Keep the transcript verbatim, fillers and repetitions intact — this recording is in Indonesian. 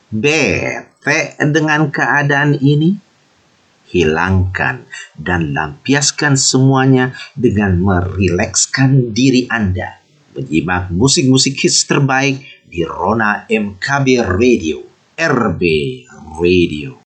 Bete dengan keadaan ini? Hilangkan dan lampiaskan semuanya dengan merilekskan diri Anda. Menyimak musik-musik hits terbaik di Rona M K B Radio, R B Radio.